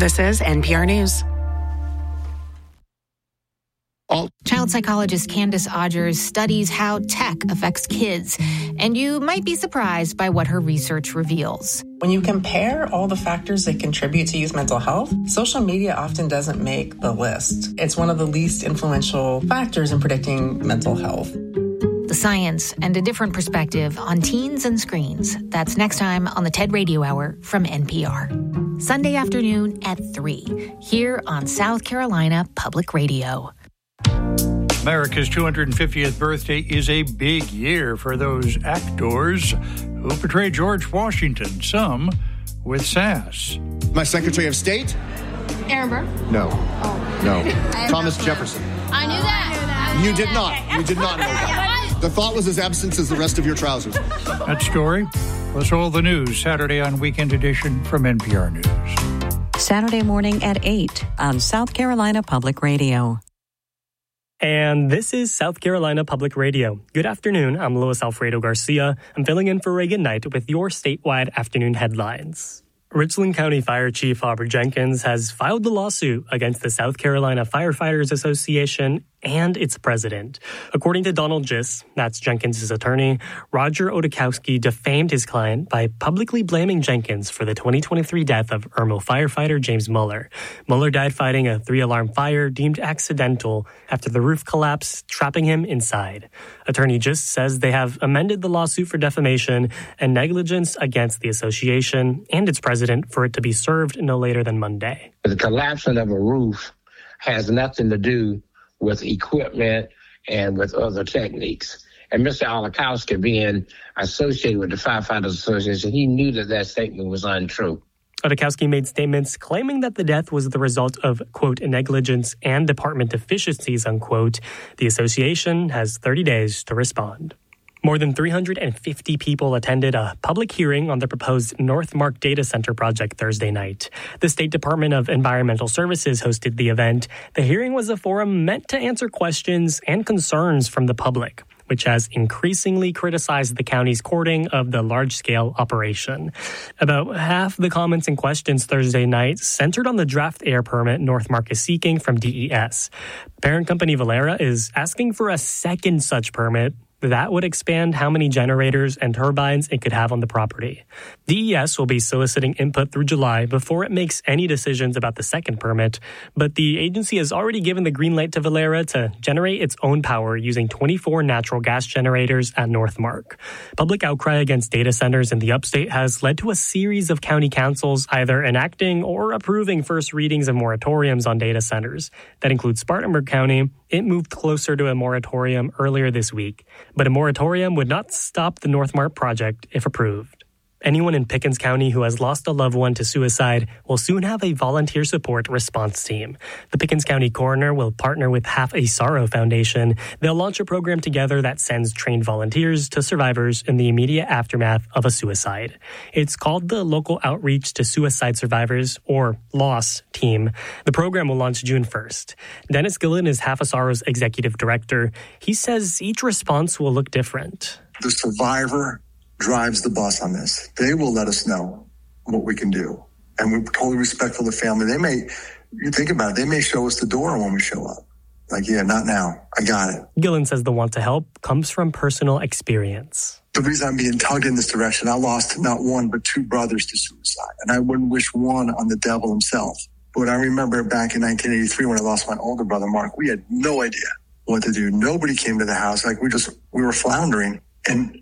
This is NPR News. Child psychologist Candace Odgers studies how tech affects kids, and you might be surprised by what her research reveals. When you compare all the factors that contribute to youth mental health, social media often doesn't make the list. It's one of the least influential factors in predicting mental health. The science and a different perspective on teens and screens. That's next time on the TED Radio Hour from NPR. Sunday afternoon at 3, here on South Carolina Public Radio. America's 250th birthday is a big year for those actors who portray George Washington, some with sass. My Secretary of State? Aaron Burr? No. Oh. No. Thomas Jefferson. I knew that. You did not. You did not know that. The thought was as absent as the rest of your trousers. That story was all the news Saturday on Weekend Edition from NPR News. Saturday morning at 8 on South Carolina Public Radio. And this is South Carolina Public Radio. Good afternoon. I'm Luis Alfredo Garcia. I'm filling in for Reagan Knight with your statewide afternoon headlines. Richland County Fire Chief Aubrey Jenkins has filed a lawsuit against the South Carolina Firefighters Association and its president. According to Donald Gist, that's Jenkins' attorney, Roger Odakowski defamed his client by publicly blaming Jenkins for the 2023 death of Irmo firefighter James Muller. Muller died fighting a 3-alarm fire deemed accidental after the roof collapsed, trapping him inside. Attorney Gist says they have amended the lawsuit for defamation and negligence against the association and its president for it to be served no later than Monday. The collapsing of a roof has nothing to do with equipment and with other techniques. And Mr. Olakowski, being associated with the Firefighters Association, he knew that that statement was untrue. Odakowski made statements claiming that the death was the result of, quote, negligence and department deficiencies, unquote. The association has 30 days to respond. More than 350 people attended a public hearing on the proposed Northmark Data Center project Thursday night. The State Department of Environmental Services hosted the event. The hearing was a forum meant to answer questions and concerns from the public, which has increasingly criticized the county's courting of the large-scale operation. About half the comments and questions Thursday night centered on the draft air permit Northmark is seeking from DES. Parent company Valera is asking for a second such permit. That would expand how many generators and turbines it could have on the property. DES will be soliciting input through July before it makes any decisions about the second permit, but the agency has already given the green light to Valera to generate its own power using 24 natural gas generators at Northmark. Public outcry against data centers in the upstate has led to a series of county councils either enacting or approving first readings of moratoriums on data centers. That includes Spartanburg County. It moved closer to a moratorium earlier this week, but a moratorium would not stop the Northmark project if approved. Anyone in Pickens County who has lost a loved one to suicide will soon have a volunteer support response team. The Pickens County coroner will partner with Half a Sorrow Foundation. They'll launch a program together that sends trained volunteers to survivors in the immediate aftermath of a suicide. It's called the Local Outreach to Suicide Survivors, or LOSS, team. The program will launch June 1st. Dennis Gillen is Half a Sorrow's executive director. He says each response will look different. The survivor drives the bus on this. They will let us know what we can do. And we're totally respectful of the family. You think about it, they may show us the door when we show up. Like, yeah, not now. I got it. Gillen says the want to help comes from personal experience. The reason I'm being tugged in this direction, I lost not one, but 2 brothers to suicide. And I wouldn't wish one on the devil himself. But I remember back in 1983 when I lost my older brother, Mark, we had no idea what to do. Nobody came to the house. Like we were floundering. And